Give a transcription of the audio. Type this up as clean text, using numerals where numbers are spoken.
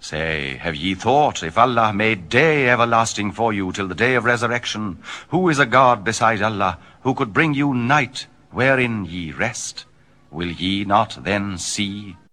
Say, have ye thought, if Allah made day everlasting for you till the day of resurrection, who is a God beside Allah, who could bring you night wherein ye rest? Will ye not then see?